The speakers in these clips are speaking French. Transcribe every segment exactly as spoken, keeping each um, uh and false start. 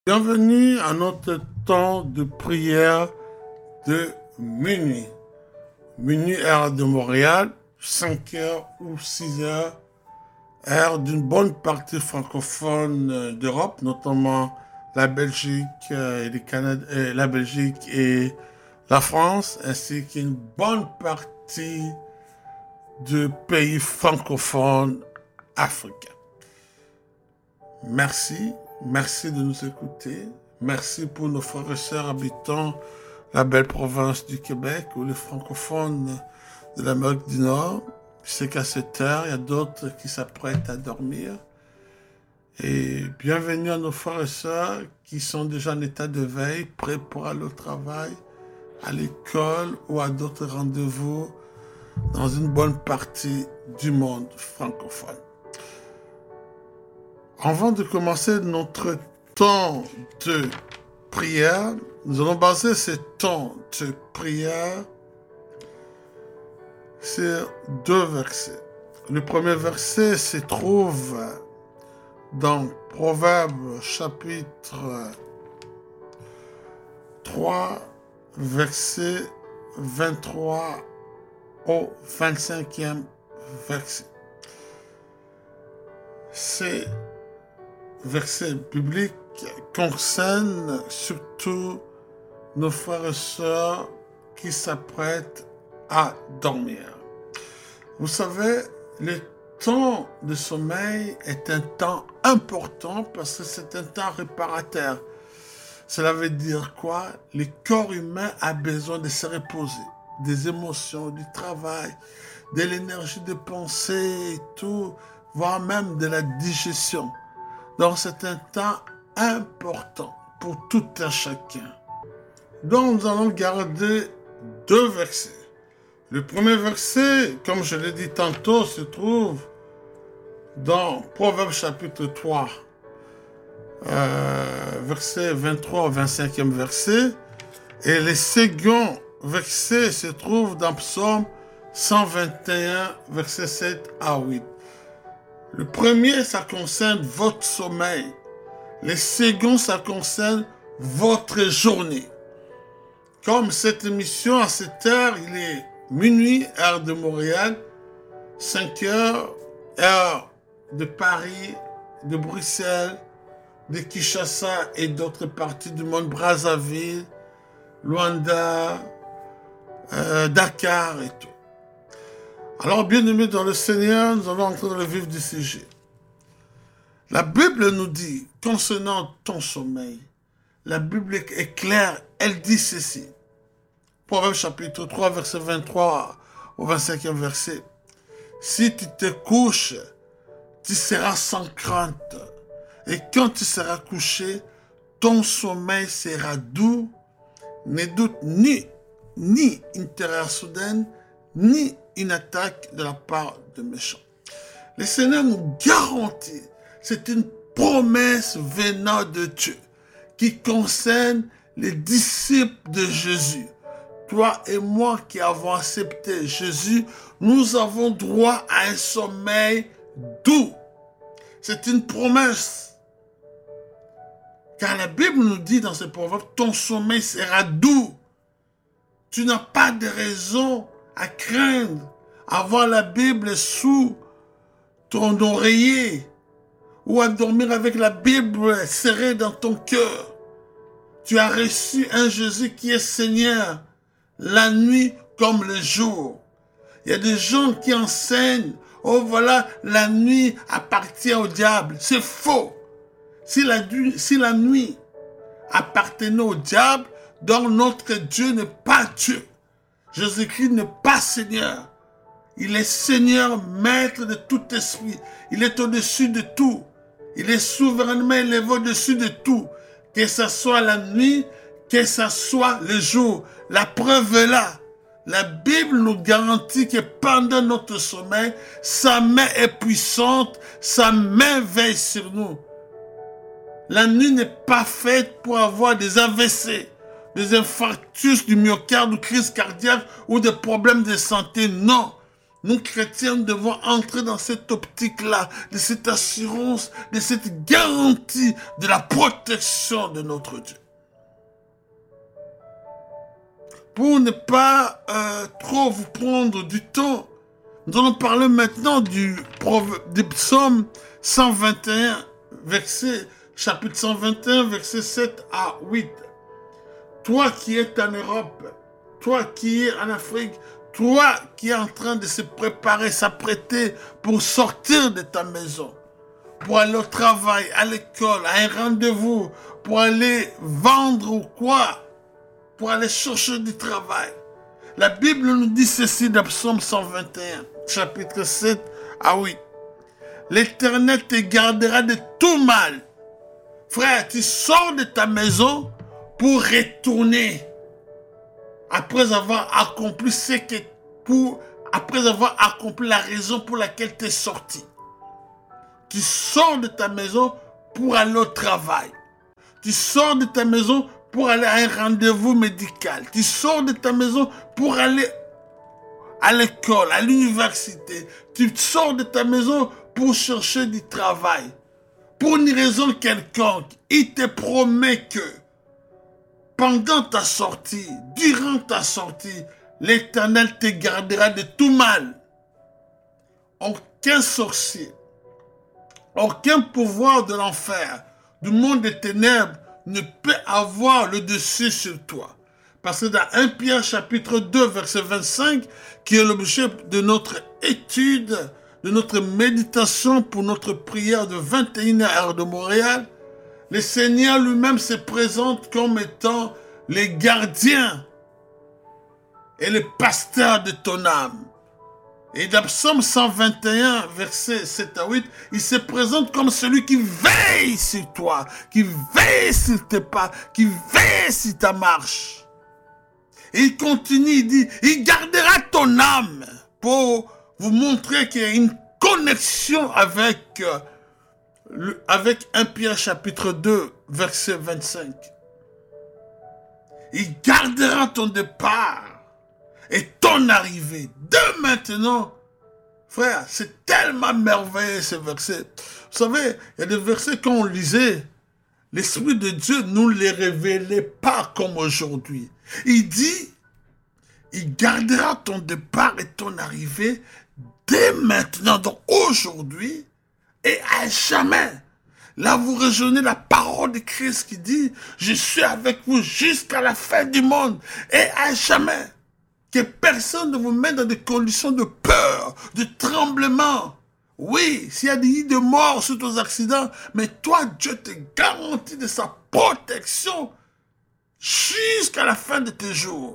Bienvenue à notre temps de prière de minuit. Minuit, heure de Montréal, cinq heures ou six heures, heure d'une bonne partie francophone d'Europe, notamment la Belgique, et les Canada, et la Belgique et la France, ainsi qu'une bonne partie de pays francophones africains. Merci, merci de nous écouter. Merci pour nos frères et sœurs habitant la belle province du Québec ou les francophones de l'Amérique du Nord. Je sais qu'à cette heure, il y a d'autres qui s'apprêtent à dormir. Et bienvenue à nos frères et sœurs qui sont déjà en état de veille, prêts pour aller au travail, à l'école ou à d'autres rendez-vous dans une bonne partie du monde francophone. Avant de commencer notre temps de prière, nous allons baser ce temps de prière sur deux versets. Le premier verset se trouve dans Proverbes chapitre trois, verset vingt-trois au vingt-cinquième verset. Ces versets bibliques concernent surtout nos frères et sœurs qui s'apprêtent à dormir. Vous savez, le temps de sommeil est un temps important parce que c'est un temps réparateur. Cela veut dire quoi? Le corps humain a besoin de se reposer, des émotions, du travail, de l'énergie de penser et tout, voire même de la digestion. Donc c'est un temps important pour tout un chacun. Donc nous allons garder deux versets. Le premier verset, comme je l'ai dit tantôt, se trouve dans Proverbes chapitre trois, euh, verset vingt-trois au vingt-cinquième verset. Et le second verset se trouve dans Psaume cent vingt et un, verset sept à huit. Le premier, ça concerne votre sommeil. Le second, ça concerne votre journée. Comme cette émission, à cette heure, il est minuit, heure de Montréal, cinq heures, heure de Paris, de Bruxelles, de Kinshasa et d'autres parties du monde, Brazzaville, Luanda, euh, Dakar et tout. Alors, bien-aimés dans le Seigneur, nous allons entrer dans le vif du sujet. La Bible nous dit, concernant ton sommeil, la Bible est claire, elle dit ceci. Proverbe chapitre trois, verset vingt-trois au vingt-cinquième verset. Si tu te couches, tu seras sans crainte. Et quand tu seras couché, ton sommeil sera doux. Ne doute ni, ni une terreur soudaine, ni une attaque de la part de méchants. Le Seigneur nous garantit, c'est une promesse venant de Dieu qui concerne les disciples de Jésus. Toi et moi qui avons accepté Jésus, nous avons droit à un sommeil doux. C'est une promesse. Car la Bible nous dit dans ce proverbe, ton sommeil sera doux. Tu n'as pas de raison à craindre, avoir la Bible sous ton oreiller ou à dormir avec la Bible serrée dans ton cœur. Tu as reçu un Jésus qui est Seigneur, la nuit comme le jour. Il y a des gens qui enseignent, oh voilà, la nuit appartient au diable. C'est faux. Si la, si la nuit appartenait au diable, donc notre Dieu n'est pas Dieu. Jésus-Christ n'est pas Seigneur. Il est Seigneur, maître de tout esprit. Il est au-dessus de tout. Il est souverainement élevé au-dessus de tout. Que ce soit la nuit, que ce soit le jour. La preuve est là. La Bible nous garantit que pendant notre sommeil, sa main est puissante, sa main veille sur nous. La nuit n'est pas faite pour avoir des A V C, des infarctus du myocarde ou crise cardiaque ou des problèmes de santé. Non. Nous, chrétiens, devons entrer dans cette optique-là, de cette assurance, de cette garantie de la protection de notre Dieu. Pour ne pas euh, trop vous prendre du temps, nous allons parler maintenant du, du psaume cent vingt et un, verset, chapitre cent vingt et un, versets sept à huit. Toi qui es en Europe, toi qui es en Afrique, toi qui es en train de se préparer, s'apprêter pour sortir de ta maison, pour aller au travail, à l'école, à un rendez-vous, pour aller vendre ou quoi, pour aller chercher du travail. La Bible nous dit ceci dans Psaume cent vingt et un, chapitre sept à huit. L'Éternel te gardera de tout mal. Frère, tu sors de ta maison pour retourner. Après avoir accompli ce que pour, après avoir accompli la raison pour laquelle tu es sorti. Tu sors de ta maison pour aller au travail. Tu sors de ta maison pour aller à un rendez-vous médical. Tu sors de ta maison pour aller à l'école, à l'université. Tu sors de ta maison pour chercher du travail. Pour une raison quelconque, il te promet que pendant ta sortie, durant ta sortie, l'Éternel te gardera de tout mal. Aucun sorcier, aucun pouvoir de l'enfer, du monde des ténèbres, ne peut avoir le dessus sur toi. Parce que dans un Pierre chapitre deux, verset vingt-cinq, qui est l'objet de notre étude, de notre méditation pour notre prière de vingt et une heures de Montréal, le Seigneur lui-même se présente comme étant les gardiens et les pasteurs de ton âme. Et dans Psaume cent vingt et un, versets sept à huit, il se présente comme celui qui veille sur toi, qui veille sur tes pas, qui veille sur ta marche. Et il continue, il dit, il gardera ton âme pour vous montrer qu'il y a une connexion avec, euh, le, avec un Pierre chapitre deux, verset vingt-cinq. Il gardera ton départ et ton arrivée. De maintenant, frère, c'est tellement merveilleux ce verset. Vous savez, il y a des versets quand on lisait, l'Esprit de Dieu ne nous les révélait pas comme aujourd'hui. Il dit, il gardera ton départ et ton arrivée dès maintenant, donc aujourd'hui et à jamais. Là, vous rejoignez la parole de Christ qui dit, je suis avec vous jusqu'à la fin du monde et à jamais. Que personne ne vous mette dans des conditions de peur, de tremblement. Oui, s'il y a des lits de mort suite aux accidents, mais toi, Dieu te garantit de sa protection jusqu'à la fin de tes jours.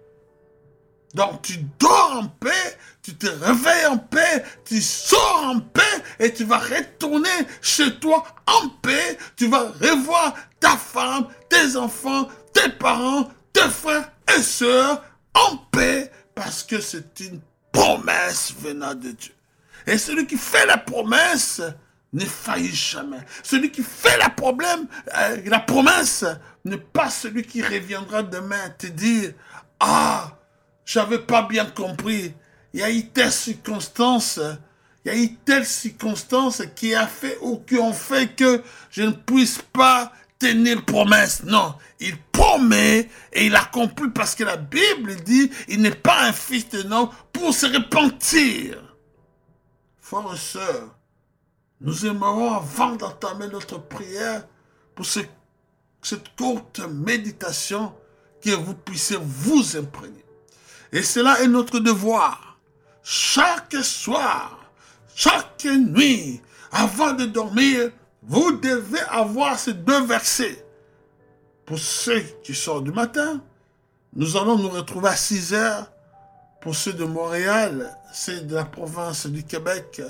Donc, tu dors en paix, tu te réveilles en paix, tu sors en paix et tu vas retourner chez toi en paix. Tu vas revoir ta femme, tes enfants, tes parents, tes frères et sœurs en paix parce que c'est une promesse venant de Dieu. Et celui qui fait la promesse ne faillit jamais. Celui qui fait la, problème, euh, la promesse n'est pas celui qui reviendra demain te dire « Ah, j'avais pas bien compris. Il y a eu telle circonstance, il y a eu telle circonstance qui a fait ou qui ont fait que je ne puisse pas tenir promesse. » Non, il promet et il accomplit parce que la Bible dit il n'est pas un fils de homme pour se repentir. Frères et sœurs, nous aimerons avant d'entamer notre prière pour ce, cette courte méditation que vous puissiez vous imprégner. Et cela est notre devoir. Chaque soir, chaque nuit, avant de dormir, vous devez avoir ces deux versets. Pour ceux qui sortent du matin, nous allons nous retrouver à six heures. Pour ceux de Montréal, ceux de la province du Québec,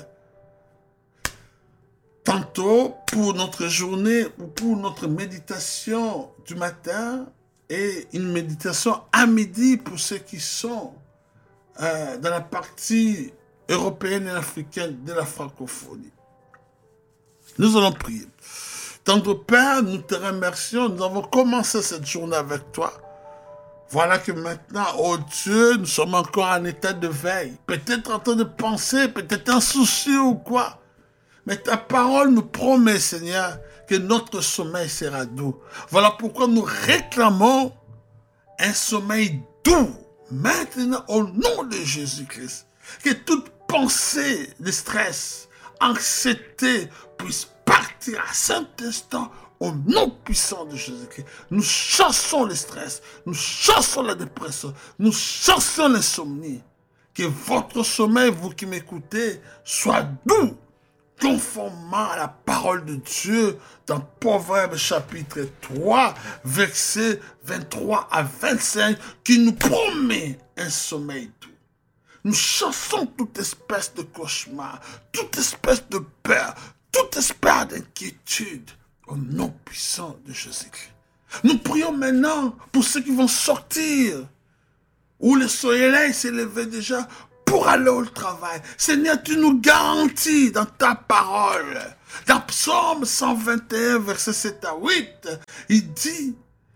tantôt pour notre journée ou pour notre méditation du matin et une méditation à midi pour ceux qui sont euh, dans la partie européenne et africaine de la francophonie. Nous allons prier. Tendre Père, nous te remercions. Nous avons commencé cette journée avec toi. Voilà que maintenant, oh Dieu, nous sommes encore en état de veille. Peut-être en train de penser, peut-être insoucieux ou quoi. Mais ta parole nous promet, Seigneur, que notre sommeil sera doux. Voilà pourquoi nous réclamons un sommeil doux. Maintenant, au nom de Jésus-Christ, que toute pensée de stress, anxiété puisse partir à cet instant au nom puissant de Jésus-Christ. Nous chassons le stress, nous chassons la dépression, nous chassons l'insomnie. Que votre sommeil, vous qui m'écoutez, soit doux, conformément à la parole de Dieu dans Proverbe chapitre trois, versets vingt-trois à vingt-cinq, qui nous promet un sommeil doux. Nous chassons toute espèce de cauchemar, toute espèce de peur, toute espèce d'inquiétude au nom puissant de Jésus-Christ. Nous prions maintenant pour ceux qui vont sortir, où le soleil s'est levé déjà pour aller au travail. Seigneur, tu nous garantis dans ta parole, dans Psaume cent vingt et un, versets sept à huit, il dit,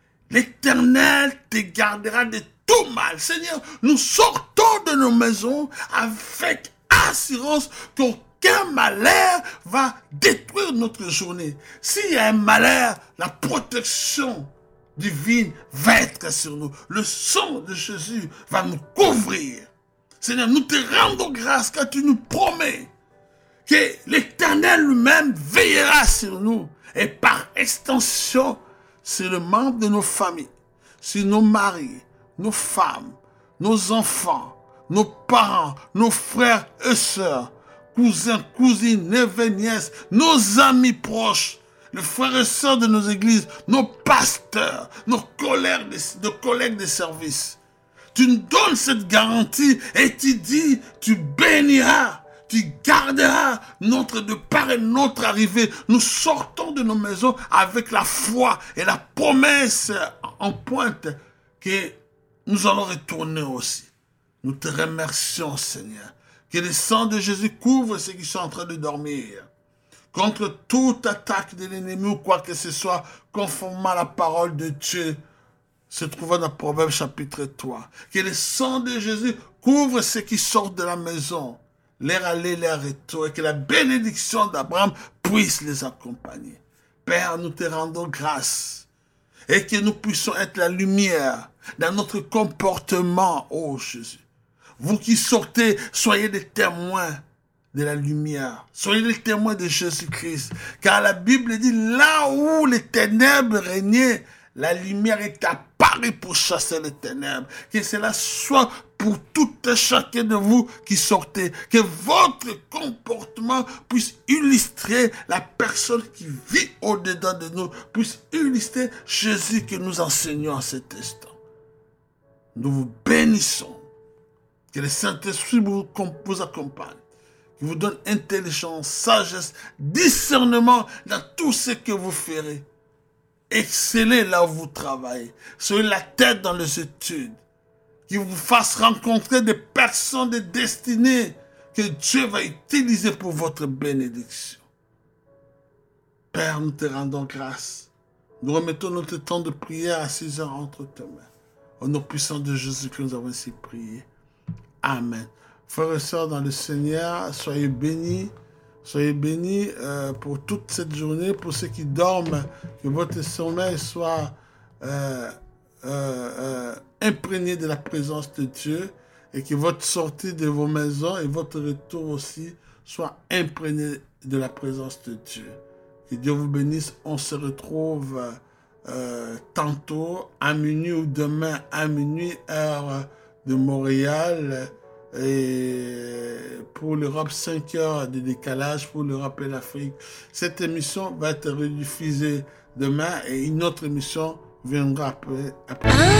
l'Éternel te gardera de tout mal. Seigneur, nous sortons de nos maisons avec assurance qu'aucun malheur va détruire notre journée. S'il y a un malheur, la protection divine va être sur nous. Le sang de Jésus va nous couvrir. Seigneur, nous te rendons grâce car tu nous promets que l'Éternel lui-même veillera sur nous et par extension sur le membre de nos familles, sur nos maris, nos femmes, nos enfants, nos parents, nos frères et sœurs, cousins, cousines, neveux, nièces, nos amis proches, les frères et sœurs de nos églises, nos pasteurs, nos collègues de, nos collègues de service. Tu nous donnes cette garantie et tu dis, tu béniras, tu garderas notre départ et notre arrivée. Nous sortons de nos maisons avec la foi et la promesse en pointe que nous allons retourner aussi. Nous te remercions, Seigneur. Que le sang de Jésus couvre ceux qui sont en train de dormir. Contre toute attaque de l'ennemi ou quoi que ce soit, conformément à la parole de Dieu, se trouvant dans Proverbe chapitre trois. Que le sang de Jésus couvre ceux qui sortent de la maison, leur aller, leur retour, et que la bénédiction d'Abraham puisse les accompagner. Père, nous te rendons grâce, et que nous puissions être la lumière dans notre comportement, ô Jésus. Vous qui sortez, soyez des témoins de la lumière. Soyez les témoins de Jésus-Christ. Car la Bible dit, là où les ténèbres régnaient, la lumière est apparue pour chasser les ténèbres. Que cela soit pour tout et chacun de vous qui sortez. Que votre comportement puisse illustrer la personne qui vit au-dedans de nous. Puisse illustrer Jésus que nous enseignons à cet instant. Nous vous bénissons. Que le Saint-Esprit vous, vous accompagne. Qu'il vous donne intelligence, sagesse, discernement dans tout ce que vous ferez. Excellez là où vous travaillez. Soyez la tête dans les études. Qu'il vous fasse rencontrer des personnes de destinée que Dieu va utiliser pour votre bénédiction. Père, nous te rendons grâce. Nous remettons notre temps de prière à six heures entre tes mains. Au nom puissant de Jésus que nous avons ainsi prié. Amen. Frères et sœurs dans le Seigneur, soyez bénis. Soyez bénis euh, pour toute cette journée, pour ceux qui dorment, que votre sommeil soit euh, euh, euh, imprégné de la présence de Dieu et que votre sortie de vos maisons et votre retour aussi soit imprégné de la présence de Dieu. Que Dieu vous bénisse. On se retrouve euh, tantôt à minuit ou demain à minuit, heure de Montréal. Et pour l'Europe, cinq heures de décalage pour l'Europe et l'Afrique. Cette émission va être rediffusée demain et une autre émission viendra après. après.